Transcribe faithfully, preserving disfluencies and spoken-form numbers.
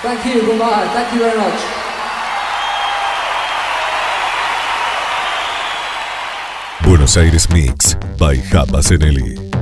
Thank you, goodbye. Thank you very much. Buenos Aires Mix by Japa Zenelli.